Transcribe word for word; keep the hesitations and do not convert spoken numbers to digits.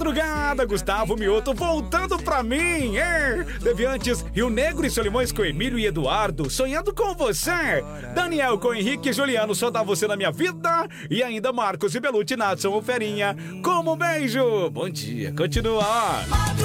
madrugada, Gustavo Mioto voltando pra mim. É. Deviantes, Rio Negro e Solimões com Emílio e Eduardo, sonhando com você. Daniel com Henrique e Juliano, só dá você na minha vida. E ainda Marcos e Beluti, Natson, o Ferinha, como um beijo. Bom dia, continua.